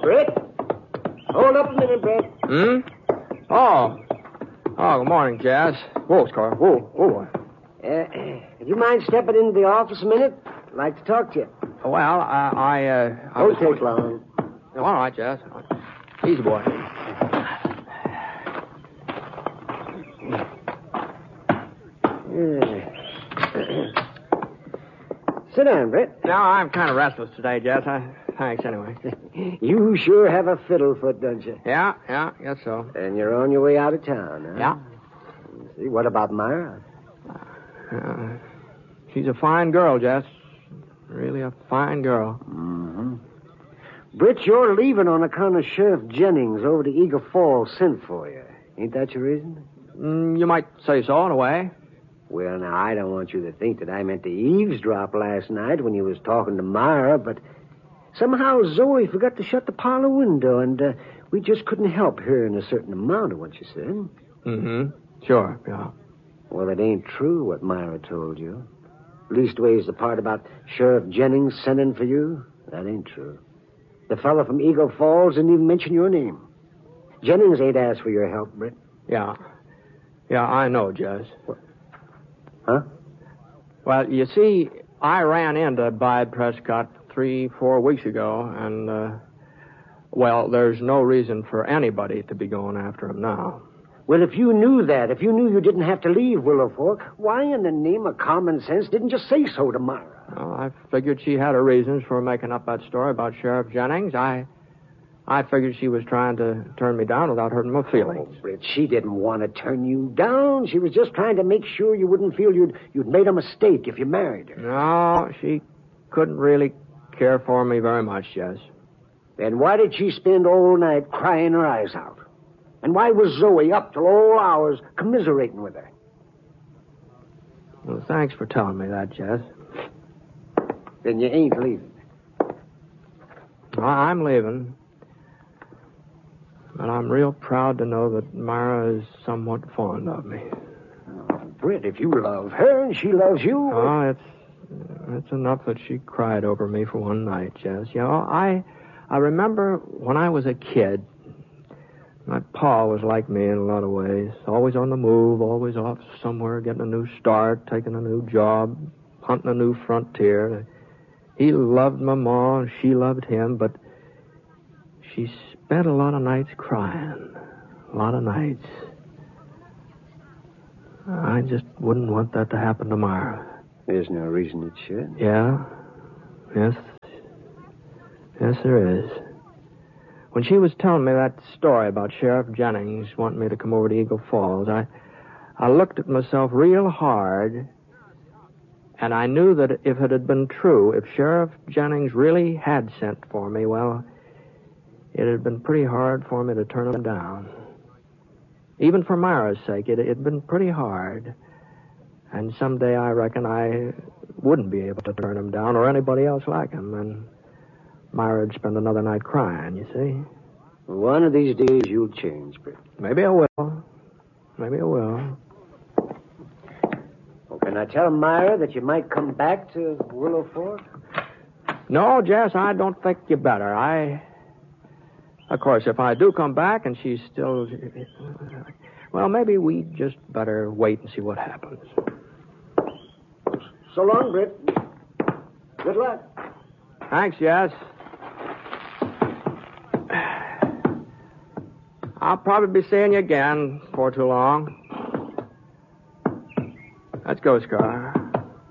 Britt? Hold up a minute, Britt. Oh, good morning, Jazz. Whoa, Scar. Whoa. Would you mind stepping into the office a minute? I'd like to talk to you. Well, I Don't take long. All right, Jazz. Easy, boy. Sit down, Britt. Now, I'm kind of restless today, Jazz. Thanks, anyway. You sure have a fiddlefoot, don't you? Yeah, guess so. And you're on your way out of town, huh? Yeah. See, what about Myra? She's a fine girl, Jess. Really a fine girl. Mm-hmm. Britt, you're leaving on account of Sheriff Jennings over to Eagle Falls sent for you. Ain't that your reason? You might say so, in a way. Well, now, I don't want you to think that I meant to eavesdrop last night when you was talking to Myra, but somehow Zoe forgot to shut the parlor window, and we just couldn't help hearing a certain amount of what you said. Mm-hmm. Sure, yeah. Well, it ain't true what Myra told you. Leastways, the part about Sheriff Jennings sending for you, that ain't true. The fellow from Eagle Falls didn't even mention your name. Jennings ain't asked for your help, Britt. Yeah, I know, Jess. Huh? Well, you see, I ran into Bide Prescott 3-4 weeks ago, and, well, there's no reason for anybody to be going after him now. Well, if you knew that, if you knew you didn't have to leave Willow Fork, why in the name of common sense didn't you say so to Myra? Well, I figured she had her reasons for making up that story about Sheriff Jennings. I figured she was trying to turn me down without hurting my feelings. Oh, Britt, she didn't want to turn you down. She was just trying to make sure you wouldn't feel you'd made a mistake if you married her. No, she couldn't really care for me very much, Jess. Then why did she spend all night crying her eyes out? And why was Zoe up till all hours commiserating with her? Well, thanks for telling me that, Jess. Then you ain't leaving. I'm leaving. But I'm real proud to know that Myra is somewhat fond of me. Oh, Britt, if you love her and she loves you... Oh, it's enough that she cried over me for one night, Jess. You know, I remember when I was a kid, my pa was like me in a lot of ways. Always on the move, always off somewhere, getting a new start, taking a new job, hunting a new frontier. He loved my ma, and she loved him, but she spent a lot of nights crying. A lot of nights. I just wouldn't want that to happen to Myra. There's no reason it should. Yeah? Yes, there is. When she was telling me that story about Sheriff Jennings wanting me to come over to Eagle Falls, I looked at myself real hard, and I knew that if it had been true, if Sheriff Jennings really had sent for me, well, it had been pretty hard for me to turn him down. Even for Myra's sake, it had been pretty hard. And someday I reckon I wouldn't be able to turn him down or anybody else like him, and Myra would spend another night crying, you see. One of these days you'll change, Britt. Maybe I will. Maybe I will. Well, can I tell Myra that you might come back to Willow Fork? No, Jess, I don't think you better. Of course, if I do come back and she's still... Well, maybe we just better wait and see what happens. So long, Britt. Good luck. Thanks, Jess. I'll probably be seeing you again before too long. Let's go, Scar.